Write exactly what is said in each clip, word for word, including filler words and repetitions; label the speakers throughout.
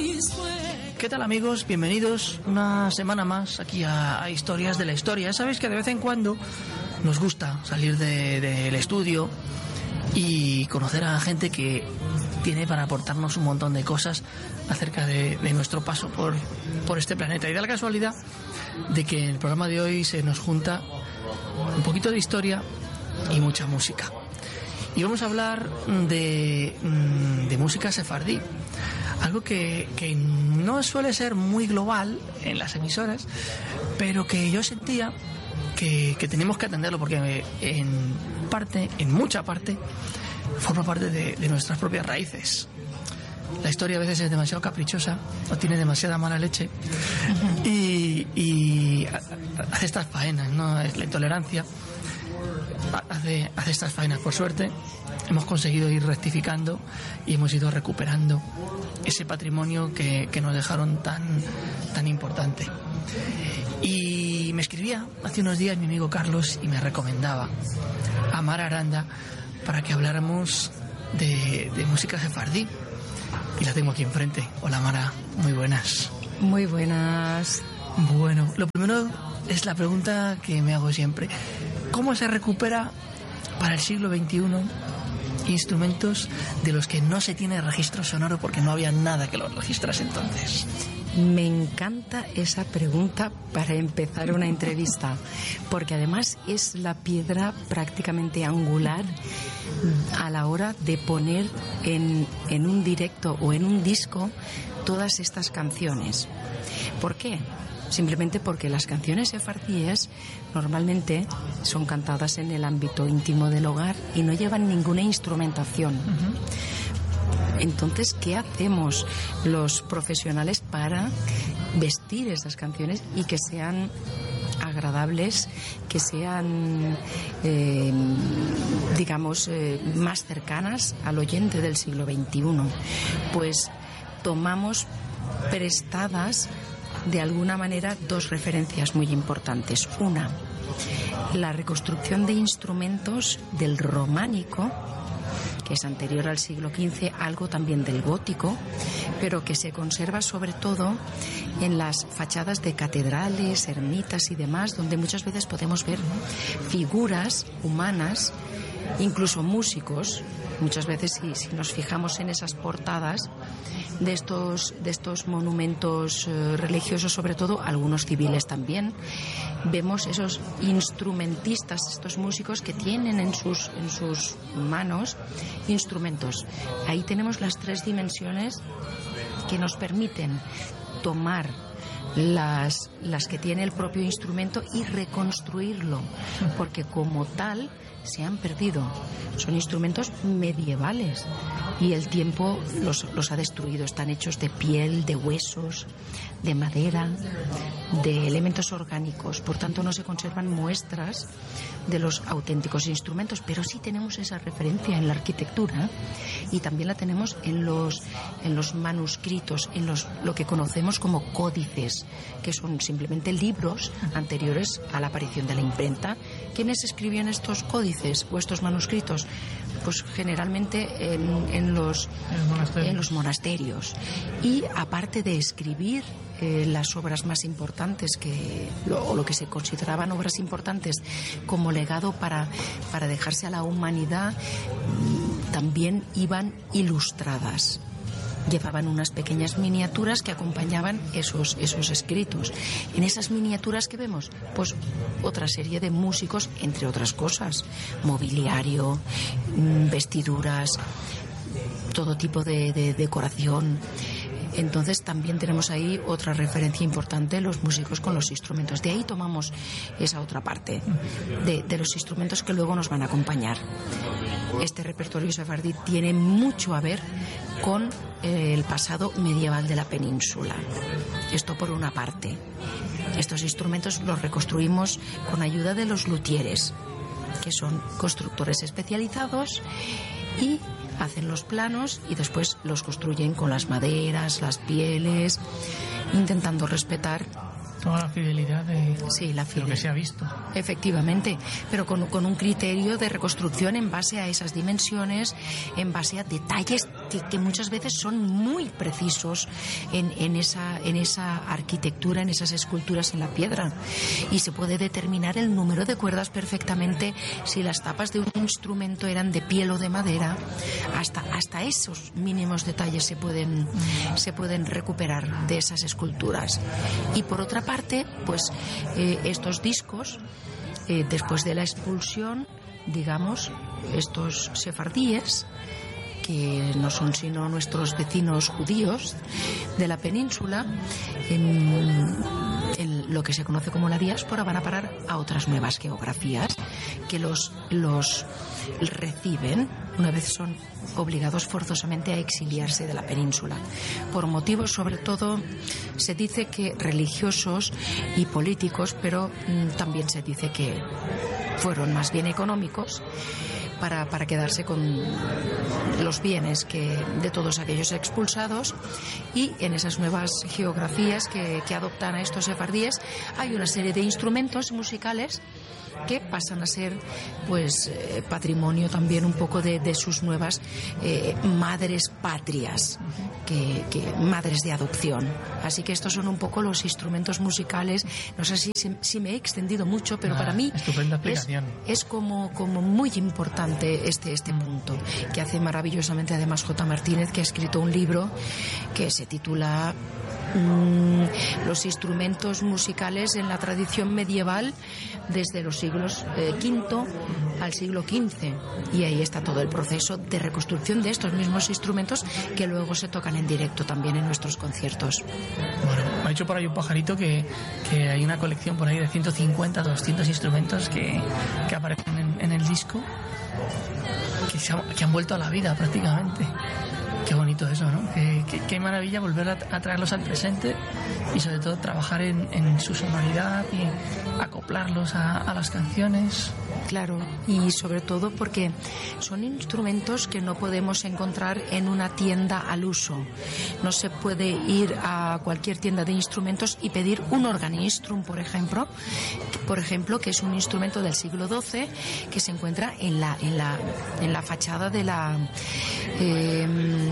Speaker 1: ¿Qué tal, amigos? Bienvenidos una semana más aquí a, a Historias de la Historia. Sabéis que de vez en cuando nos gusta salir de, del estudio y conocer a gente que tiene para aportarnos un montón de cosas acerca de, de nuestro paso por, por este planeta. Y da la casualidad de que en el programa de hoy se nos junta un poquito de historia y mucha música. Y vamos a hablar de, de música sefardí, algo que, que no suele ser muy global en las emisoras, pero que yo sentía que, que teníamos que atenderlo porque en parte, en mucha parte, forma parte de, de nuestras propias raíces. La historia a veces es demasiado caprichosa o tiene demasiada mala leche y, y hace estas faenas, ¿no? Es la intolerancia. Hace, hace estas faenas. Por suerte hemos conseguido ir rectificando y hemos ido recuperando ese patrimonio que, que nos dejaron tan, tan importante. Y me escribía hace unos días mi amigo Carlos y me recomendaba a Mara Aranda para que habláramos de, de música sefardí. Y la tengo aquí enfrente. Hola, Mara, muy buenas.
Speaker 2: Muy buenas.
Speaker 1: Bueno, lo primero es la pregunta que me hago siempre. ¿Cómo se recupera para el siglo veintiuno instrumentos de los que no se tiene registro sonoro porque no había nada que los registrase entonces?
Speaker 2: Me encanta esa pregunta para empezar una entrevista, porque además es la piedra prácticamente angular a la hora de poner en, en un directo o en un disco todas estas canciones. ¿Por qué? Simplemente porque las canciones sefardíes normalmente son cantadas en el ámbito íntimo del hogar y no llevan ninguna instrumentación. Uh-huh. Entonces, ¿qué hacemos los profesionales para vestir esas canciones y que sean agradables, que sean, eh, digamos, eh, más cercanas al oyente del siglo veintiuno? Pues tomamos prestadas de alguna manera dos referencias muy importantes. Una, la reconstrucción de instrumentos del románico, que es anterior al siglo quince, algo también del gótico, pero que se conserva sobre todo en las fachadas de catedrales, ermitas y demás, donde muchas veces podemos ver figuras humanas, incluso músicos. Muchas veces, si, si nos fijamos en esas portadas de estos, de estos monumentos eh, religiosos, sobre todo, algunos civiles también, vemos esos instrumentistas, estos músicos que tienen en sus, en sus manos instrumentos. Ahí tenemos las tres dimensiones que nos permiten tomar las, las que tiene el propio instrumento y reconstruirlo, porque como tal se han perdido. Son instrumentos medievales y el tiempo los, los ha destruido. Están hechos de piel, de huesos, de madera, de elementos orgánicos. Por tanto, no se conservan muestras de los auténticos instrumentos, pero sí tenemos esa referencia en la arquitectura y también la tenemos en los, en los manuscritos, en los, lo que conocemos como códices, que son simplemente libros anteriores a la aparición de la imprenta. ¿Quiénes escribían estos códices o estos manuscritos? Pues generalmente en, en, los, en los monasterios. Y aparte de escribir eh, las obras más importantes, que lo, o lo que se consideraban obras importantes como legado para, para dejarse a la humanidad, también iban ilustradas. Llevaban unas pequeñas miniaturas que acompañaban esos, esos escritos. En esas miniaturas que vemos, pues otra serie de músicos, entre otras cosas, mobiliario, vestiduras, todo tipo de, de decoración. Entonces también tenemos ahí otra referencia importante, los músicos con los instrumentos. De ahí tomamos esa otra parte de, de los instrumentos que luego nos van a acompañar. Este repertorio sefardí tiene mucho a ver con eh, el pasado medieval de la península. Esto por una parte. Estos instrumentos los reconstruimos con ayuda de los luthieres, que son constructores especializados y hacen los planos y después los construyen con las maderas, las pieles, intentando respetar
Speaker 1: toda la fidelidad de,
Speaker 2: sí, la
Speaker 1: de lo que se ha visto.
Speaker 2: Efectivamente, pero con, con un criterio de reconstrucción en base a esas dimensiones, en base a detalles que, que muchas veces son muy precisos en, en, esa, en esa arquitectura, en esas esculturas en la piedra. Y se puede determinar el número de cuerdas perfectamente, si las tapas de un instrumento eran de piel o de madera. Hasta, hasta esos mínimos detalles se pueden, se pueden recuperar de esas esculturas. Y por otra parte, pues eh, estos discos, eh, después de la expulsión, digamos, estos sefardíes, que no son sino nuestros vecinos judíos de la península, en, en lo que se conoce como la diáspora, van a parar a otras nuevas geografías que los, los reciben una vez son obligados forzosamente a exiliarse de la península. Por motivos, sobre todo, se dice que religiosos y políticos, pero mmm, también se dice que fueron más bien económicos, Para, para quedarse con los bienes que, de todos aquellos expulsados. Y en esas nuevas geografías que, que adoptan a estos sefardíes hay una serie de instrumentos musicales que pasan a ser pues eh, patrimonio también un poco de, de sus nuevas eh, madres patrias, que, que madres de adopción. Así que estos son un poco los instrumentos musicales. No sé si, si, si me he extendido mucho, pero ah, para mí es, es como, como muy importante este, este punto, que hace maravillosamente además J. Martínez, que ha escrito un libro que se titula mm, Los instrumentos musicales en la tradición medieval desde los siglos eh, quinto al siglo quince, y ahí está todo el proceso de reconstrucción de estos mismos instrumentos que luego se tocan en directo también en nuestros conciertos.
Speaker 1: Bueno, me ha dicho por ahí un pajarito que, que hay una colección por ahí de ciento cincuenta, doscientos instrumentos que, que aparecen en, en el disco, que, se ha, que han vuelto a la vida prácticamente. Qué bonito eso, ¿no? Qué, qué, qué maravilla volver a, a traerlos al presente y sobre todo trabajar en, en su sonoridad y acoplarlos a, a las canciones.
Speaker 2: Claro, y sobre todo porque son instrumentos que no podemos encontrar en una tienda al uso. No se puede ir a cualquier tienda de instrumentos y pedir un organistrum, por ejemplo, por ejemplo, que es un instrumento del siglo doce que se encuentra en la en la en la fachada de la eh,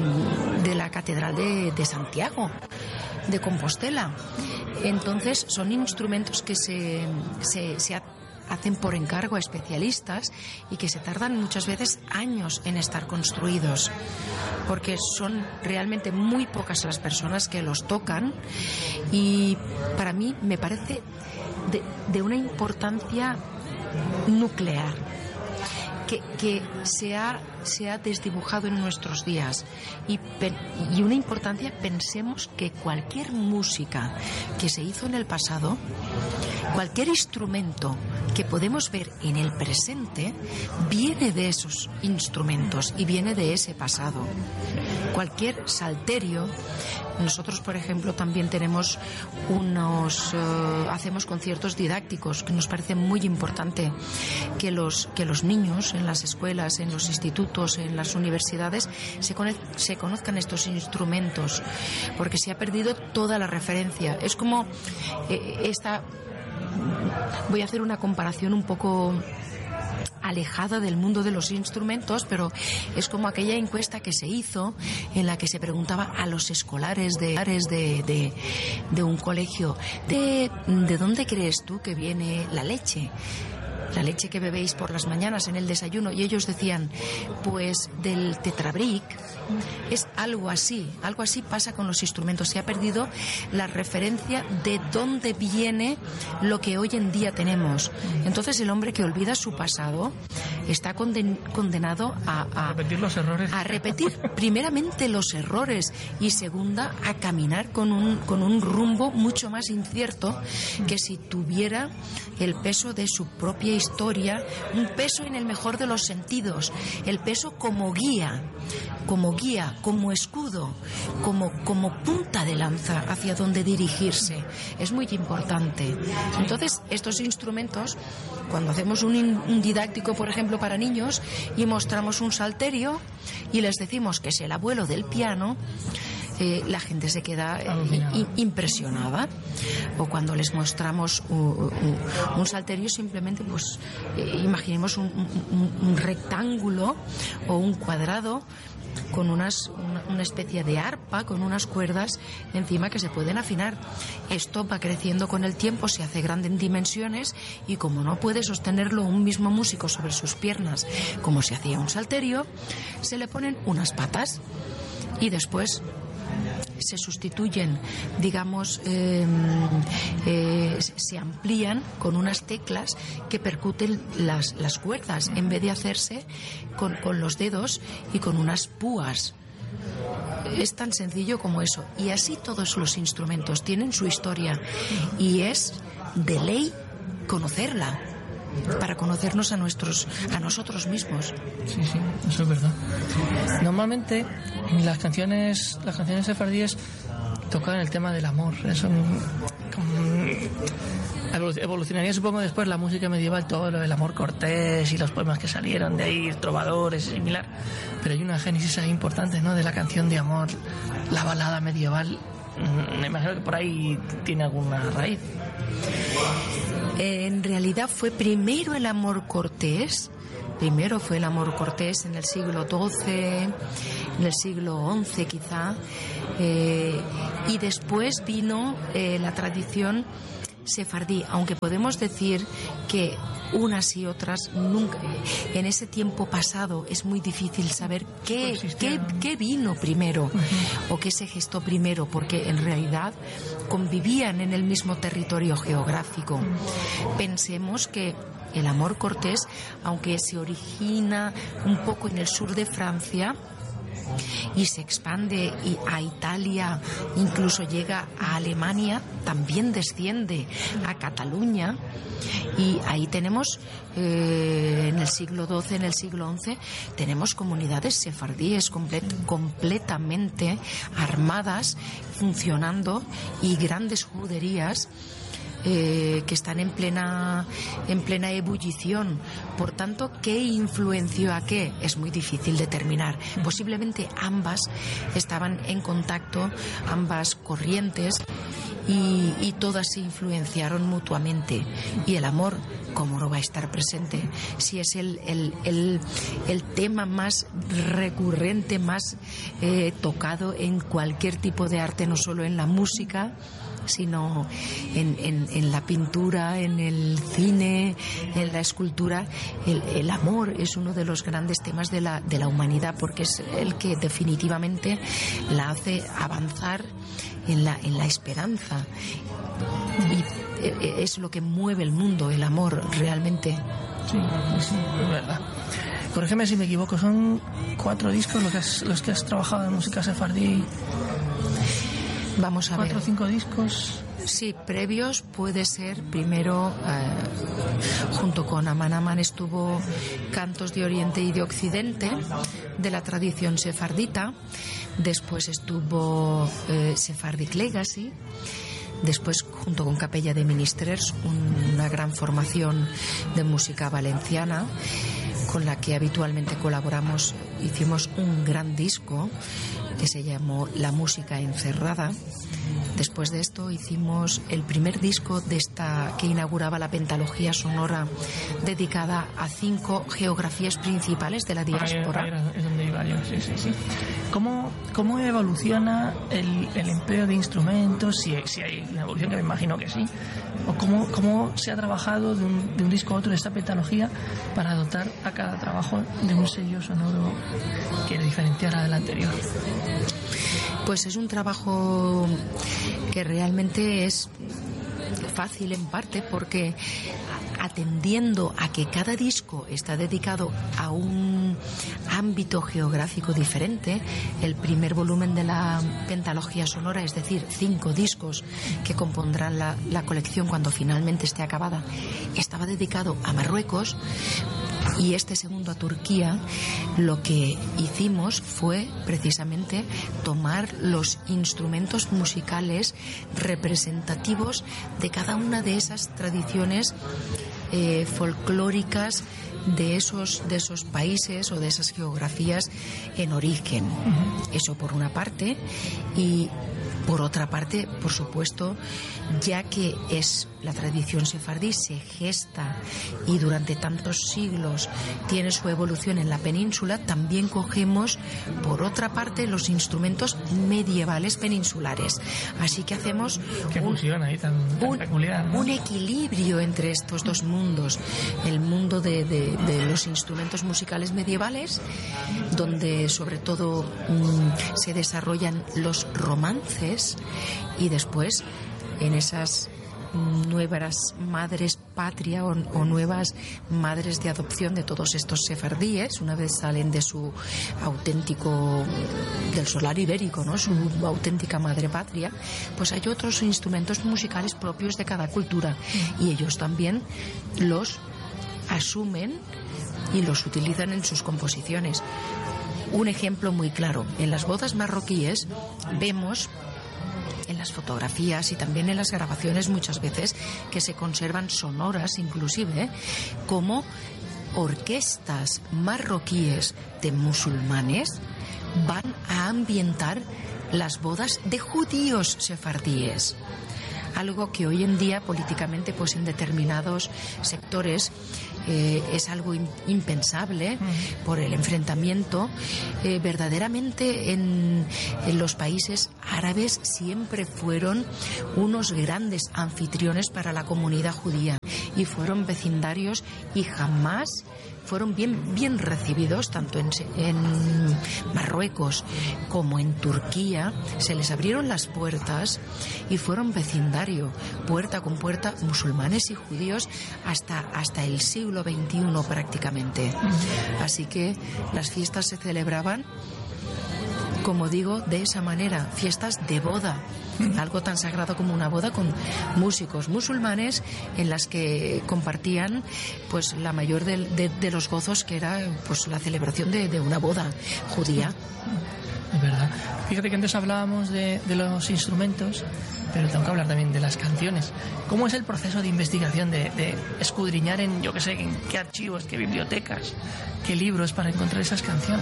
Speaker 2: de la Catedral de, de Santiago de Compostela. Entonces son instrumentos que se se, se hacen por encargo a especialistas y que se tardan muchas veces años en estar construidos, porque son realmente muy pocas las personas que los tocan, y para mí me parece de, de una importancia nuclear que, que se ha, se ha desdibujado en nuestros días, y, pen, y una importancia, pensemos que cualquier música que se hizo en el pasado, cualquier instrumento que podemos ver en el presente, viene de esos instrumentos y viene de ese pasado. Cualquier salterio. Nosotros, por ejemplo, también tenemos unos, uh, hacemos conciertos didácticos, que nos parece muy importante que los, que los niños en las escuelas, en los institutos, en las universidades, se, cono- se conozcan estos instrumentos, porque se ha perdido toda la referencia. Es como eh, esta... Voy a hacer una comparación un poco alejada del mundo de los instrumentos, pero es como aquella encuesta que se hizo en la que se preguntaba a los escolares de, de, de, de un colegio, ¿de, ¿de dónde crees tú que viene la leche? La leche que bebéis por las mañanas en el desayuno. Y ellos decían, pues del tetrabric. Es algo así, algo así pasa con los instrumentos. Se ha perdido la referencia de dónde viene lo que hoy en día tenemos. Entonces el hombre que olvida su pasado está conden- condenado a, a,
Speaker 1: a repetir los errores.
Speaker 2: A repetir primeramente los errores, y segunda, a caminar con un, con un rumbo mucho más incierto que si tuviera el peso de su propia historia, un peso en el mejor de los sentidos, el peso como guía, como guía, como escudo, como, como punta de lanza hacia donde dirigirse. Es muy importante. Entonces, estos instrumentos, cuando hacemos un, un didáctico, por ejemplo, para niños, y mostramos un salterio y les decimos que es el abuelo del piano, eh, la gente se queda eh, impresionada. O cuando les mostramos un, un, un salterio, simplemente pues eh, imaginemos un, un, un rectángulo o un cuadrado con unas, una, una especie de arpa con unas cuerdas encima que se pueden afinar. Esto va creciendo con el tiempo, se hace grande en dimensiones, y como no puede sostenerlo un mismo músico sobre sus piernas como se hacía un salterio, se le ponen unas patas y después se sustituyen, digamos, eh, eh, se amplían con unas teclas que percuten las, las cuerdas, en vez de hacerse con, con los dedos y con unas púas. Es tan sencillo como eso. Y así todos los instrumentos tienen su historia, y es de ley conocerla para conocernos a nuestros a nosotros mismos.
Speaker 1: Sí, sí, eso es verdad. Normalmente las canciones las canciones sefardíes tocan el tema del amor. Eso evolucionaría, supongo, después la música medieval, todo lo del amor cortés y los poemas que salieron de ahí, trovadores y similar. Pero hay una génesis ahí importante, ¿no?, de la canción de amor, la balada medieval. Me imagino que por ahí tiene alguna raíz.
Speaker 2: En realidad fue primero el amor cortés, primero fue el amor cortés en el siglo doce, en el siglo once quizá, eh, y después vino eh, la tradición sefardí, aunque podemos decir que unas y otras nunca, en ese tiempo pasado es muy difícil saber qué, qué, qué vino primero, uh-huh, o qué se gestó primero, porque en realidad convivían en el mismo territorio geográfico. Uh-huh. Pensemos que el amor cortés, aunque se origina un poco en el sur de Francia y se expande a Italia, incluso llega a Alemania, también desciende a Cataluña, y ahí tenemos eh, en el siglo doce, en el siglo once, tenemos comunidades sefardíes complet- completamente armadas, funcionando, y grandes juderías Eh, que están en plena en plena ebullición. Por tanto, ¿qué influenció a qué? Es muy difícil determinar. Posiblemente ambas estaban en contacto, ambas corrientes, y, y todas se influenciaron mutuamente. Y el amor, ¿cómo no va a estar presente? Si es el, el, el, el tema más recurrente, más eh, tocado en cualquier tipo de arte, no solo en la música, sino en, en, en la pintura, en el cine, en la escultura. El, el amor es uno de los grandes temas de la, de la humanidad, porque es el que definitivamente la hace avanzar en la, en la esperanza. Y es lo que mueve el mundo, el amor, realmente.
Speaker 1: Sí, sí, es verdad. Corrígeme si me equivoco, son cuatro discos los que has, los que has trabajado en música sefardí.
Speaker 2: Vamos a
Speaker 1: ¿Cuatro
Speaker 2: ver.
Speaker 1: o cinco discos?
Speaker 2: Sí, previos puede ser. Primero, eh, junto con Aman Aman, estuvo Cantos de Oriente y de Occidente, de la tradición sefardita. Después estuvo eh, Sephardic Legacy. Después, junto con Capella de Ministers, una gran formación de música valenciana con la que habitualmente colaboramos. Hicimos un gran disco que se llamó La Música Encerrada. Después de esto hicimos el primer disco de esta que inauguraba la pentalogía sonora dedicada a cinco geografías principales de la diáspora.
Speaker 1: Ahí, ahí es donde iba yo, sí, sí, sí. ¿Cómo, cómo evoluciona el, el empleo de instrumentos? Si, si hay una evolución, que me imagino que sí. ¿O cómo, cómo se ha trabajado de un, de un disco a otro de esta pentalogía para dotar a cada trabajo de un sello sonoro que diferenciara del anterior?
Speaker 2: Pues es un trabajo que realmente es fácil en parte, porque atendiendo a que cada disco está dedicado a un ámbito geográfico diferente, el primer volumen de la pentalogía sonora, es decir, cinco discos que compondrán la, la colección cuando finalmente esté acabada, estaba dedicado a Marruecos, y este segundo a Turquía. Lo que hicimos fue precisamente tomar los instrumentos musicales representativos de cada una de esas tradiciones eh, folclóricas de esos, de esos países o de esas geografías en origen. Uh-huh. Eso por una parte. Y por otra parte, por supuesto, ya que es la tradición sefardí, se gesta y durante tantos siglos tiene su evolución en la península, también cogemos, por otra parte, los instrumentos medievales peninsulares. Así que hacemos
Speaker 1: Qué
Speaker 2: un,
Speaker 1: fusión ahí tan, tan
Speaker 2: un,
Speaker 1: peculiar, ¿no?
Speaker 2: un equilibrio entre estos dos mundos. El mundo de, de, de los instrumentos musicales medievales, donde sobre todo mmm, se desarrollan los romances, y después en esas nuevas madres patria o, o nuevas madres de adopción de todos estos sefardíes, una vez salen de su auténtico, del solar ibérico, ¿no? Su auténtica madre patria, pues hay otros instrumentos musicales propios de cada cultura y ellos también los asumen y los utilizan en sus composiciones. Un ejemplo muy claro, en las bodas marroquíes vemos en las fotografías y también en las grabaciones muchas veces que se conservan sonoras inclusive, como orquestas marroquíes de musulmanes van a ambientar las bodas de judíos sefardíes. Algo que hoy en día políticamente pues en determinados sectores eh, es algo in, impensable uh-huh. por el enfrentamiento. Eh, verdaderamente en, en los países árabes siempre fueron unos grandes anfitriones para la comunidad judía y fueron vecindarios y jamás fueron bien, bien recibidos, tanto en, en Marruecos como en Turquía. Se les abrieron las puertas y fueron vecindario, puerta con puerta, musulmanes y judíos hasta, hasta el siglo veintiuno prácticamente. Así que las fiestas se celebraban, como digo, de esa manera, fiestas de boda, algo tan sagrado como una boda, con músicos musulmanes en las que compartían pues la mayor de, de, de los gozos, que era pues la celebración de, de una boda judía.
Speaker 1: Es verdad. Fíjate que antes hablábamos de, de los instrumentos, pero tengo que hablar también de las canciones. ¿Cómo es el proceso de investigación, de, de escudriñar en, yo qué sé, en qué archivos, qué bibliotecas, qué libros para encontrar esas canciones?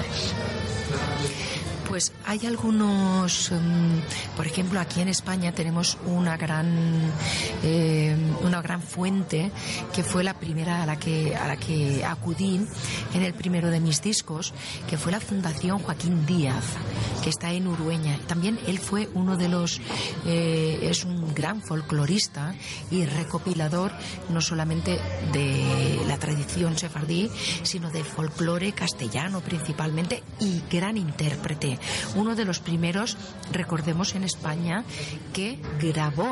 Speaker 2: Pues hay algunos, um, por ejemplo, aquí en España tenemos una gran eh, una gran fuente que fue la primera a la que a la que acudí en el primero de mis discos, que fue la Fundación Joaquín Díaz, que está en Urueña. También él fue uno de los eh, es un gran folclorista y recopilador no solamente de la tradición sefardí, sino del folclore castellano principalmente, y gran intérprete. Uno de los primeros, recordemos, en España, que grabó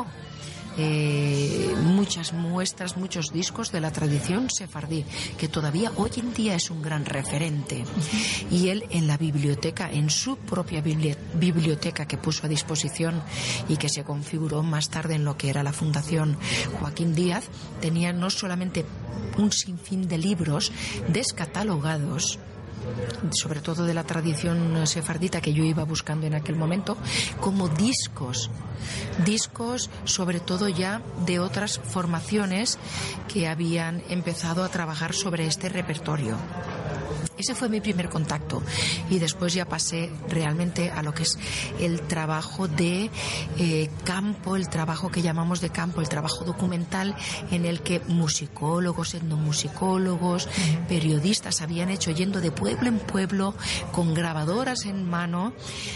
Speaker 2: eh, muchas muestras, muchos discos de la tradición sefardí, que todavía hoy en día es un gran referente. Y él, en la biblioteca, en su propia bibli- biblioteca que puso a disposición y que se configuró más tarde en lo que era la Fundación Joaquín Díaz, tenía no solamente un sinfín de libros descatalogados, sobre todo de la tradición sefardita que yo iba buscando en aquel momento, como discos, discos sobre todo ya de otras formaciones que habían empezado a trabajar sobre este repertorio. Ese fue mi primer contacto, y después ya pasé realmente a lo que es el trabajo de eh, campo, el trabajo que llamamos de campo, el trabajo documental, en el que musicólogos, etnomusicólogos, periodistas habían hecho, yendo de pueblo en pueblo con grabadoras en mano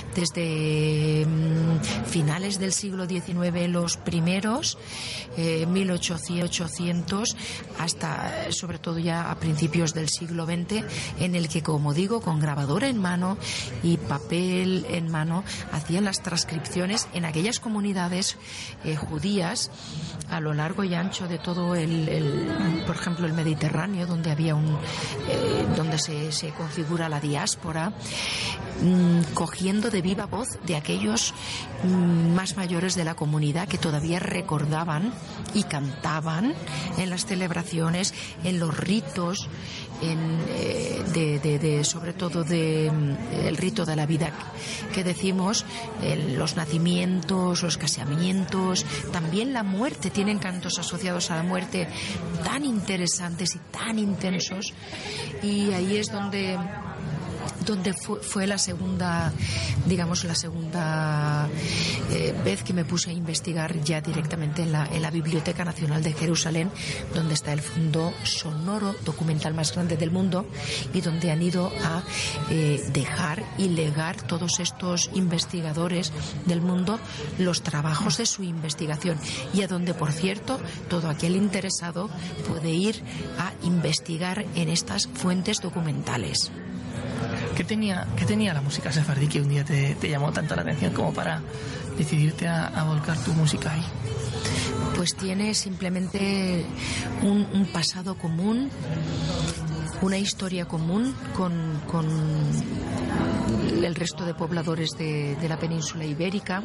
Speaker 2: desde mm, finales del siglo diecinueve, los primeros, eh, mil ochocientos, hasta sobre todo ya a principios del siglo veinte, en el que, como digo, con grabadora en mano y papel en mano, hacían las transcripciones en aquellas comunidades eh, judías a lo largo y ancho de todo el, el por ejemplo, el Mediterráneo, donde había un eh, donde se, se configura la diáspora, mmm, cogiendo de viva voz de aquellos mmm, más mayores de la comunidad que todavía recordaban y cantaban en las celebraciones, en los ritos, en, eh, de de, de, de sobre todo de el rito de la vida que decimos, el, los nacimientos, los casamientos, también la muerte, tienen cantos asociados a la muerte tan interesantes y tan intensos, y ahí es donde donde fue, fue la segunda, digamos, la segunda eh, vez que me puse a investigar ya directamente en la, en la Biblioteca Nacional de Jerusalén, donde está el fondo sonoro documental más grande del mundo y donde han ido a eh, dejar y legar todos estos investigadores del mundo los trabajos de su investigación, y a donde, por cierto, todo aquel interesado puede ir a investigar en estas fuentes documentales.
Speaker 1: ¿Qué tenía, qué tenía la música sefardí que un día te, te llamó tanto la atención como para decidirte a, a volcar tu música ahí?
Speaker 2: Pues tiene simplemente un, un pasado común, una historia común con, con el resto de pobladores de, de la península ibérica,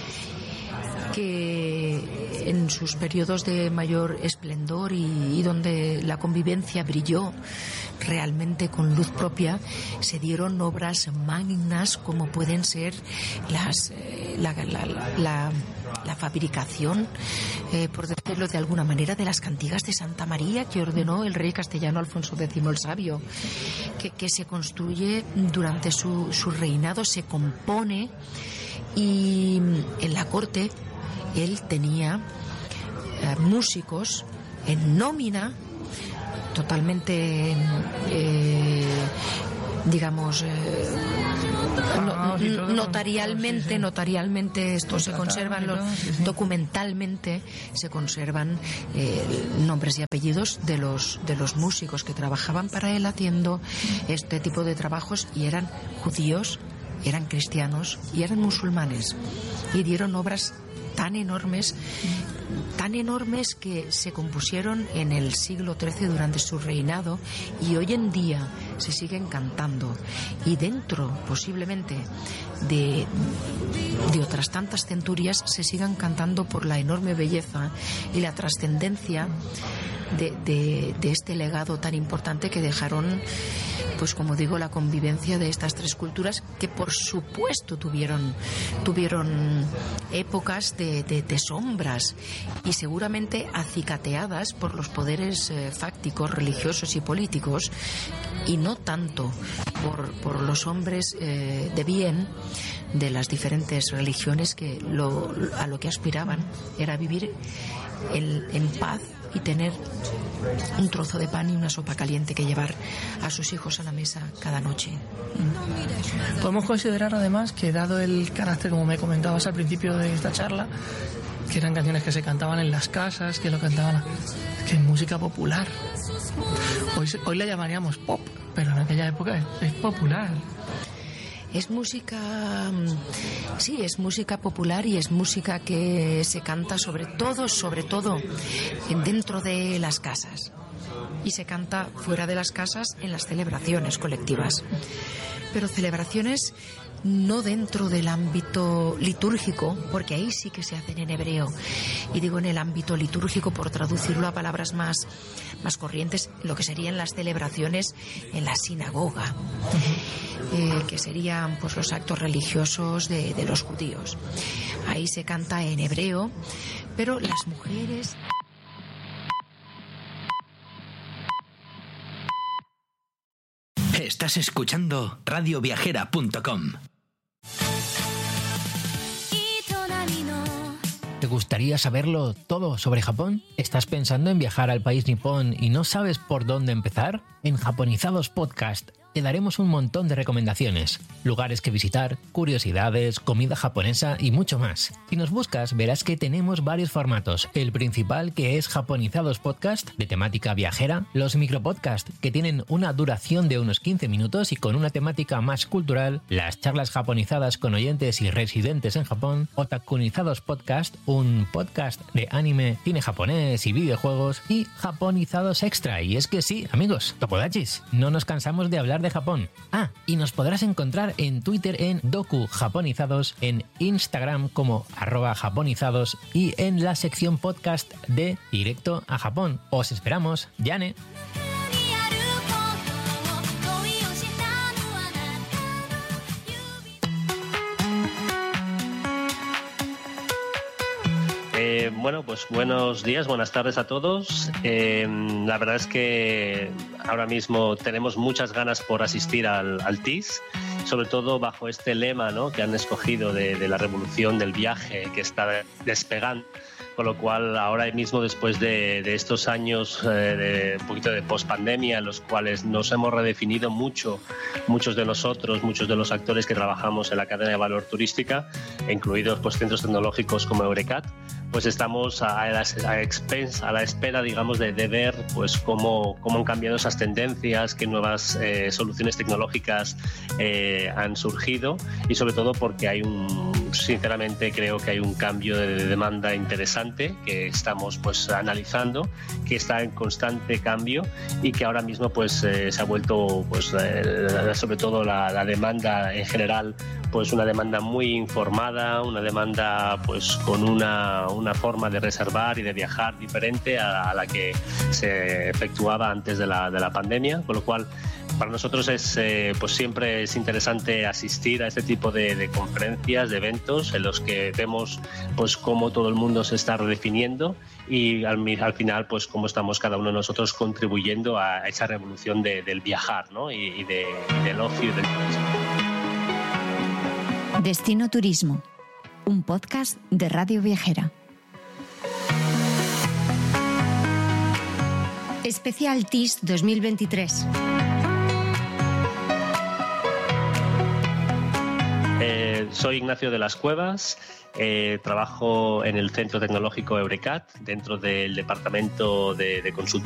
Speaker 2: que en sus periodos de mayor esplendor y, y donde la convivencia brilló realmente con luz propia, se dieron obras magnas como pueden ser las eh, la, la, la, la, la fabricación, eh, por decirlo de alguna manera, de las cantigas de Santa María que ordenó el rey castellano Alfonso X el Sabio, que, que se construye durante su, su reinado, se compone, y en la corte él tenía eh, músicos en nómina, totalmente, eh, digamos, eh, no, notarialmente, notarialmente estos se conservan, los, documentalmente se conservan eh, nombres y apellidos de los de los músicos que trabajaban para él haciendo este tipo de trabajos, y eran judíos, eran cristianos y eran musulmanes, y dieron obras tan enormes, tan enormes que se compusieron en el siglo trece durante su reinado, y hoy en día se siguen cantando, y dentro posiblemente de, de otras tantas centurias se sigan cantando por la enorme belleza y la trascendencia de, de, de este legado tan importante que dejaron, pues como digo, la convivencia de estas tres culturas, que por supuesto tuvieron tuvieron épocas de, de, de sombras, y seguramente acicateadas por los poderes eh, fácticos, religiosos y políticos, y no tanto por, por los hombres eh, de bien de las diferentes religiones, que lo, a lo que aspiraban era vivir en, en paz y tener un trozo de pan y una sopa caliente que llevar a sus hijos a la mesa cada noche.
Speaker 1: Podemos considerar además que, dado el carácter, como me comentabas al principio de esta charla, que eran canciones que se cantaban en las casas, que lo cantaban, que es música popular. Hoy, hoy la llamaríamos pop, pero en aquella época es, es popular.
Speaker 2: Es música, sí, es música popular, y es música que se canta sobre todo, sobre todo dentro de las casas, y se canta fuera de las casas en las celebraciones colectivas, pero celebraciones no dentro del ámbito litúrgico, porque ahí sí que se hacen en hebreo, y digo en el ámbito litúrgico por traducirlo a palabras más, más corrientes, lo que serían las celebraciones en la sinagoga, eh, que serían pues los actos religiosos de, de los judíos. Ahí se canta en hebreo, pero las mujeres...
Speaker 3: Estás escuchando radio viajera punto com.
Speaker 4: ¿Te gustaría saberlo todo sobre Japón? ¿Estás pensando en viajar al país nipón y no sabes por dónde empezar? En Japonizados Podcast te daremos un montón de recomendaciones, lugares que visitar, curiosidades, comida japonesa y mucho más. Si nos buscas, verás que tenemos varios formatos. El principal, que es Japonizados Podcast, de temática viajera, los micropodcasts, que tienen una duración de unos quince minutos y con una temática más cultural, las charlas japonizadas con oyentes y residentes en Japón, Otakunizados Podcast, un podcast de anime, cine japonés y videojuegos, y Japonizados Extra. Y es que sí, amigos, topodachis, no nos cansamos de hablar de Japón. Ah, y nos podrás encontrar en Twitter en Doku Japonizados, en Instagram como arroba japonizados y en la sección podcast de Directo a Japón. Os esperamos, Yane.
Speaker 5: Eh, bueno, pues buenos días, buenas tardes a todos. Eh, la verdad es que ahora mismo tenemos muchas ganas por asistir al, al T I S, sobre todo bajo este lema, ¿no?, que han escogido de, de la revolución del viaje que está despegando. Con lo cual, ahora mismo, después de, de estos años eh, de un poquito de post-pandemia, en los cuales nos hemos redefinido mucho, muchos de nosotros, muchos de los actores que trabajamos en la cadena de valor turística, incluidos pues, centros tecnológicos como Eurecat, pues estamos a, a, la, a, expensa, a la espera, digamos, de, de ver pues, cómo, cómo han cambiado esas tendencias, qué nuevas eh, soluciones tecnológicas eh, han surgido y, sobre todo, porque hay un, sinceramente, creo que hay un cambio de, de demanda interesante que estamos pues analizando, que está en constante cambio y que ahora mismo pues eh, se ha vuelto pues eh, sobre todo la, la demanda en general pues una demanda muy informada, una demanda pues con una, una forma de reservar y de viajar diferente a, a la que se efectuaba antes de la, de la pandemia, con lo cual para nosotros es eh, pues siempre es interesante asistir a este tipo de, de conferencias, de eventos en los que vemos pues cómo todo el mundo se está redefiniendo y al, al final pues cómo estamos cada uno de nosotros contribuyendo a esa revolución de, del viajar, ¿no?, y, y, de, y del ocio y del turismo.
Speaker 6: Destino Turismo, un podcast de Radio Viajera. Especial T I S dos mil veintitrés.
Speaker 5: Eh, soy Ignacio de las Cuevas, eh, trabajo en el Centro Tecnológico Eurecat, dentro del Departamento de, de Consultoría